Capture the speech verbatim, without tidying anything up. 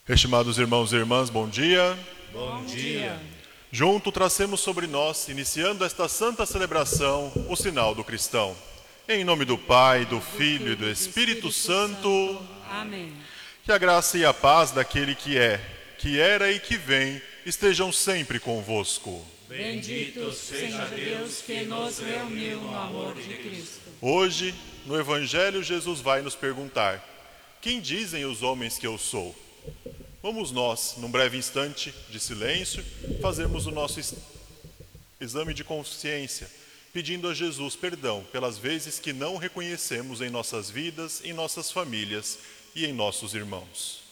Estimados irmãos e irmãs, bom dia. Bom dia. Junto tracemos sobre nós, iniciando esta santa celebração, o sinal do cristão. Em nome do Pai, do Filho e do Espírito Santo. Amém. Que a graça e a paz daquele que é, que era e que vem, estejam sempre convosco. Bendito seja Deus que nos reuniu no amor de Cristo. Hoje, no Evangelho, Jesus vai nos perguntar: quem dizem os homens que eu sou? Vamos nós, num breve instante de silêncio, fazermos o nosso exame de consciência, pedindo a Jesus perdão pelas vezes que não o reconhecemos em nossas vidas, em nossas famílias e em nossos irmãos.